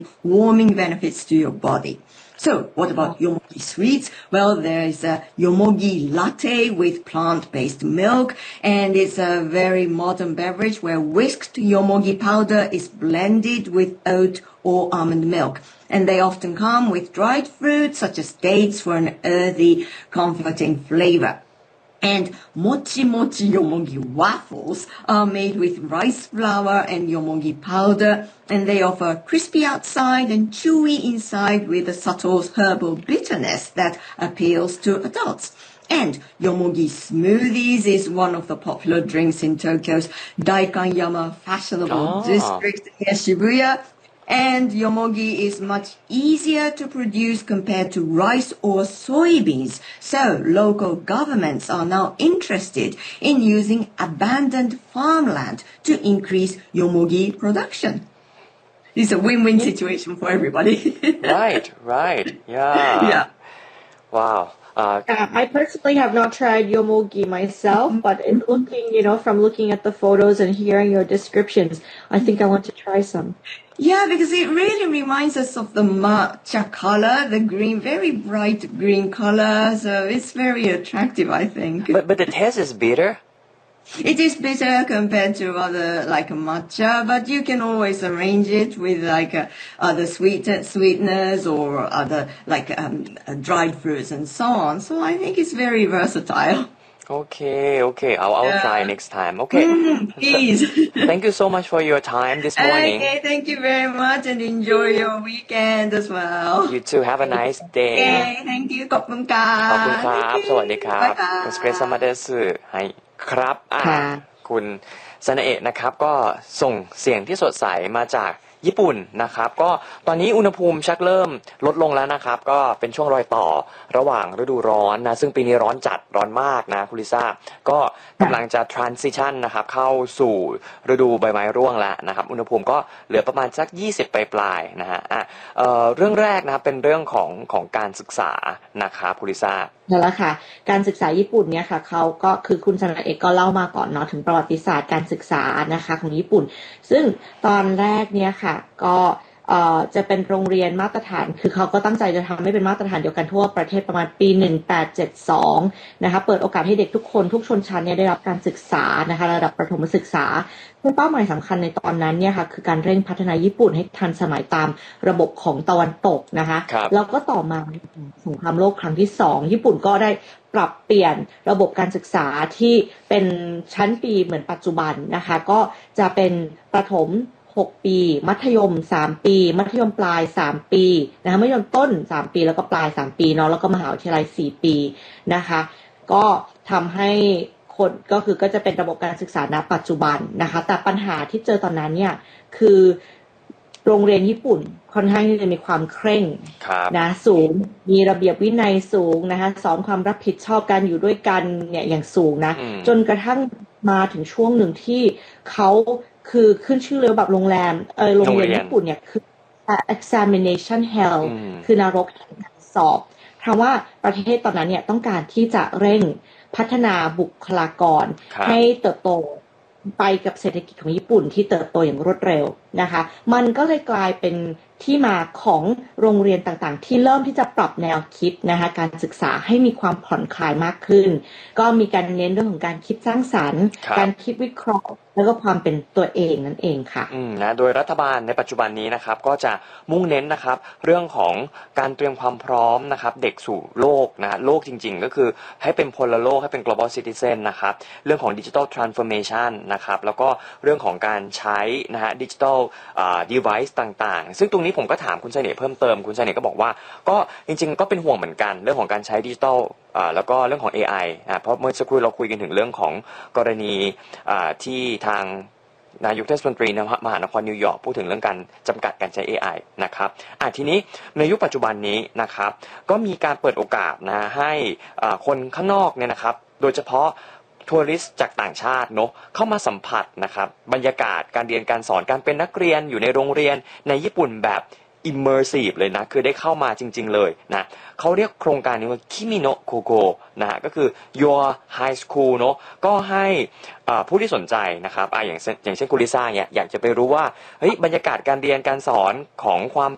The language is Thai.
warming benefits to your body. So, what about yomogi sweets? Well, there's a yomogi latte with plant-based milk, and it's a very modern beverage where whisked yomogi powder is blended with oat or almond milk. And they often come with dried fruits such as dates for an earthy, comforting flavor. And mochi mochi yomogi waffles are made with rice flour and yomogi powder, and they offer crispy outside and chewy inside with a subtle herbal bitterness that appeals to adults. And yomogi smoothies is one of the popular drinks in Tokyo's Daikanyama fashionable district near Shibuya. And yomogi is much easier to produce compared to rice or soybeans. So local governments are now interested in using abandoned farmland to increase yomogi production. It's a win-win situation for everybody. Right. Yeah. Wow. I personally have not tried yomogi myself, but from looking at the photos and hearing your descriptions, I think I want to try some. Yeah, because it really reminds us of the matcha color, the green, very bright green color. So it's very attractive, I think. But the taste is bitter. It is bitter compared to other like matcha, but you can always arrange it with other sweeteners or other dried fruits and so on. So I think it's very versatile. Okay. I'll try next time. Okay. Please. Thank you so much for your time this morning. Okay, thank you very much and enjoy your weekend as well. You too. Have a nice day. Okay, thank you. ขอบคุณค่ะขอบคุณครับสวัสดีครับ Bye-bye. คุณสเกรซมาเดสึให้ครับคุณซานาเอะนะครับก็ส่งเสียงที่สดใสมาจากญี่ปุ่นนะครับก็ตอนนี้อุณหภูมิชักเริ่มลดลงแล้วนะครับก็เป็นช่วงรอยต่อระหว่างฤดูร้อนนะซึ่งปีนี้ร้อนจัดร้อนมากนะคุณลิซ่าก็กำลังจะ transition นะครับเข้าสู่ฤดูใบไม้ร่วงแล้วนะครับอุณหภูมิก็เหลือประมาณสัก20ปลายๆนะฮะเรื่องแรกนะครับเป็นเรื่องของการศึกษานะครับคุณลิซ่านั่นแหละค่ะการศึกษาญี่ปุ่นเนี่ยค่ะเขาก็คือคุณซานาเอะก็เล่ามาก่อนเนาะถึงประวัติศาสตร์การศึกษานะคะของญี่ปุ่นซึ่งตอนแรกเนี่ยค่ะก็จะเป็นโรงเรียนมาตรฐานคือเขาก็ตั้งใจจะทำให้เป็นมาตรฐานเดียวกันทั่วประเทศประมาณปี1872นะคะเปิดโอกาสให้เด็กทุกคนทุกชนชั้นเนี่ยได้รับการศึกษานะคะระดับประถมศึกษาเป้าหมายสำคัญในตอนนั้นเนี่ยค่ะคือการเร่งพัฒนาญี่ปุ่นให้ทันสมัยตามระบบของตะวันตกนะคะแล้วก็ต่อมาสงครามโลกครั้งที่2ญี่ปุ่นก็ได้ปรับเปลี่ยนระบบการศึกษาที่เป็นชั้นปีเหมือนปัจจุบันนะคะก็จะเป็นประถม6 ปีมัธยม3 ปีมัธยมปลาย3 ปีนะคะมัธยมต้น3 ปีแล้วก็ปลาย3 ปีเนาะแล้วก็มหาวิทยาลัย4 ปีนะคะก็ทำให้คนก็จะเป็นระบบการศึกษาณปัจจุบันนะคะแต่ปัญหาที่เจอตอนนั้นเนี่ยคือโรงเรียนญี่ปุ่นค่อนข้างที่จะมีความเคร่งนะสูงมีระเบียบวินัยสูงนะคะสอนความรับผิดชอบการอยู่ด้วยกันเนี่ยอย่างสูงนะจนกระทั่งมาถึงช่วงหนึ่งที่เขาคือขึ้นชื่อเลยแบบโรงเรียนญี่ปุ่นเนี่ยคือ examination hell คือนรกสอบเพราะว่าประเทศตอนนั้นเนี่ยต้องการที่จะเร่งพัฒนาบุคลากรให้เติบโตไปกับเศรษฐกิจของญี่ปุ่นที่เติบโตอย่างรวดเร็วนะคะมันก็เลยกลายเป็นที่มาของโรงเรียนต่างๆที่เริ่มที่จะปรับแนวคิดนะคะการศึกษาให้มีความผ่อนคลายมากขึ้นก็มีการเน้นเรื่องของการคิดสร้างสรรค์การคิดวิเคราะห์แล้วก็ความเป็นตัวเองนั่นเองค่ะนะโดยรัฐบาลในปัจจุบันนี้นะครับก็จะมุ่งเน้นนะครับเรื่องของการเตรียมความพร้อมนะครับเด็กสู่โลกนะโลกจริงๆก็คือให้เป็นพลโลกให้เป็น global citizen นะครับเรื่องของ digital transformation นะครับแล้วก็เรื่องของการใช้นะฮะ digital device ต่างๆซึ่งตรงนี้ผมก็ถามคุณเสน่ห์เพิ่มเติมคุณเสน่ห์ก็บอกว่าก็จริงๆก็เป็นห่วงเหมือนกันเรื่องของการใช้ดิจิทัลแล้วก็เรื่องของ AI เพราะเมื่อสักครู่เราคุยกันถึงเรื่องของกรณีที่ทางนายกเทศมนตรีมหานครนิวยอร์กพูดถึงเรื่องการจำกัดการใช้ AI นะครับทีนี้ในยุคปัจจุบันนี้นะครับก็มีการเปิดโอกาสนะให้คนข้างนอกเนี่ยนะครับโดยเฉพาะทัวริสต์จากต่างชาติเนาะเข้ามาสัมผัสนะครับบรรยากาศการเรียนการสอนการเป็นนักเรียนอยู่ในโรงเรียนในญี่ปุ่นแบบ immersive เลยนะคือได้เข้ามาจริงๆเลยนะเขาเรียกโครงการนี้ว่า Kimi no Kogo นะฮะก็คือ Your High School เนาะก็ให้ผู้ที่สนใจนะครับอย่างเช่นคุณลิซ่าเนี่ยอยากจะไปรู้ว่าเฮ้ยบรรยากาศการเรียนการสอนของความ